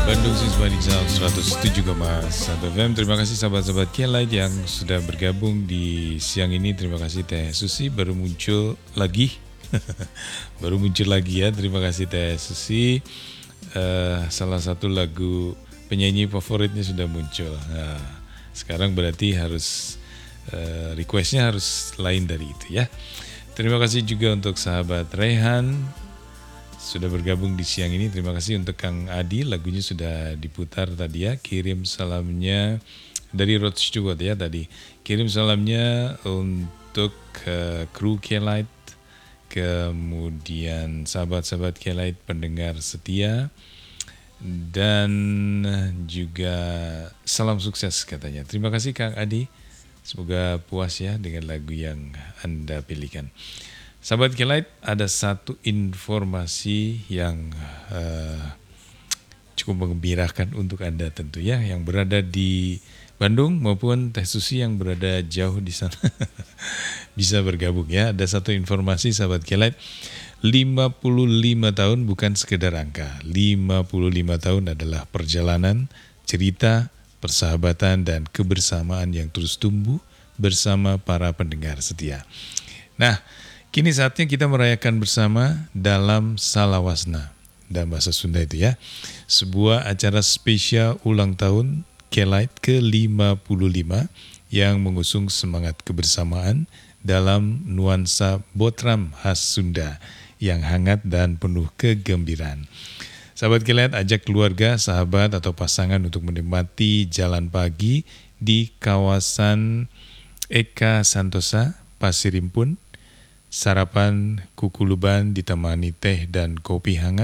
Bandung Siswadi Sound 107,1 FM. Terima kasih sahabat-sahabat K-Light yang sudah bergabung di siang ini. Terima kasih Teh Susi baru muncul lagi. Baru muncul lagi ya. Terima kasih Teh Susi. Salah satu lagu penyanyi favoritnya sudah muncul. Nah, sekarang berarti harus requestnya harus lain dari itu ya. Terima kasih juga untuk sahabat Rehan sudah bergabung di siang ini. Terima kasih untuk Kang Adi, lagunya sudah diputar tadi ya. Kirim salamnya dari Rod Stewart ya tadi. Kirim salamnya untuk kru K-Light, kemudian sahabat-sahabat K-Light pendengar setia, dan juga salam sukses katanya. Terima kasih Kang Adi, semoga puas ya dengan lagu yang Anda pilihkan. Sahabat K-Light, ada satu informasi yang cukup menggembirakan untuk Anda tentu ya, yang berada di Bandung maupun Teh Susi yang berada jauh di sana bisa bergabung ya. Ada satu informasi sahabat K-Light, 55 tahun bukan sekedar angka. 55 tahun adalah perjalanan, cerita, persahabatan, dan kebersamaan yang terus tumbuh bersama para pendengar setia. Nah, kini saatnya kita merayakan bersama dalam Salawasna, dalam bahasa Sunda itu ya. Sebuah acara spesial ulang tahun K-Light ke-55 yang mengusung semangat kebersamaan dalam nuansa botram khas Sunda yang hangat dan penuh kegembiraan. Sahabat K-Light, ajak keluarga, sahabat, atau pasangan untuk menikmati jalan pagi di kawasan Eka Santosa, Pasir Impun. Sarapan kuku luban ditemani teh dan kopi hangat,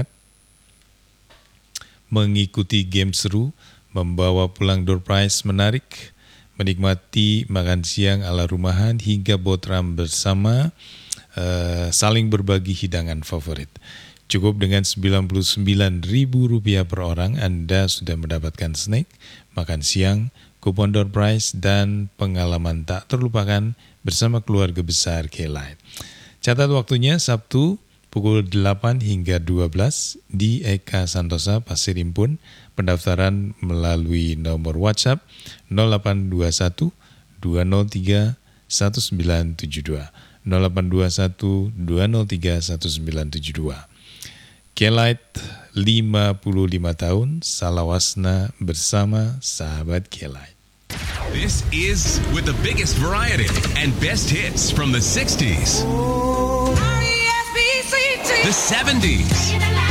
mengikuti game seru, membawa pulang door prize menarik, menikmati makan siang ala rumahan hingga botram bersama, saling berbagi hidangan favorit. Cukup dengan Rp99.000 per orang, Anda sudah mendapatkan snack, makan siang, kupon door prize, dan pengalaman tak terlupakan bersama keluarga besar K-Light. Catat waktunya Sabtu pukul 8 hingga 12 di Eka Santosa Pasir Impun. Pendaftaran melalui nomor WhatsApp 0821 203 1972 0821 203 1972. K-Light 55 tahun Salawasna bersama sahabat K-Light. This is with the biggest variety and best hits from the 60s, the 70s,